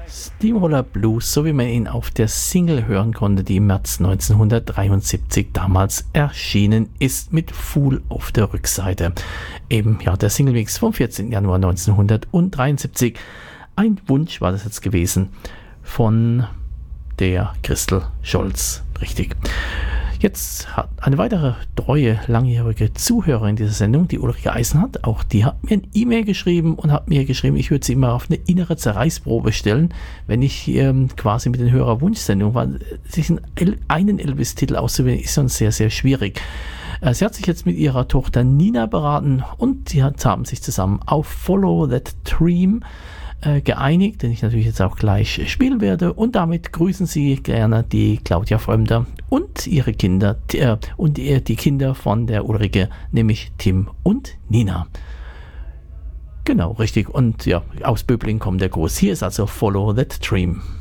Steamroller Blues, so wie man ihn auf der Single hören konnte, die im März 1973 damals erschienen ist, mit Fool auf der Rückseite. Eben ja der Single-Mix vom 14. Januar 1973. Ein Wunsch war das jetzt gewesen von der Christel Scholz. Richtig. Jetzt hat eine weitere treue, langjährige Zuhörerin dieser Sendung, die Ulrike Eisenhardt, auch die hat mir eine E-Mail geschrieben und hat mir geschrieben, ich würde sie immer auf eine innere Zerreißprobe stellen, wenn ich quasi mit den Hörerwunschsendungen war. Sich einen Elvis-Titel auszuwählen, ist schon sehr, sehr schwierig. Sie hat sich jetzt mit ihrer Tochter Nina beraten und sie haben sich zusammen auf Follow That Dream geeinigt, den ich natürlich jetzt auch gleich spielen werde, und damit grüßen Sie gerne die Claudia Frömder und ihre Kinder und die Kinder von der Ulrike, nämlich Tim und Nina. Genau, richtig. Und ja, aus Böbling kommt der Gruß. Hier ist also Follow That Dream.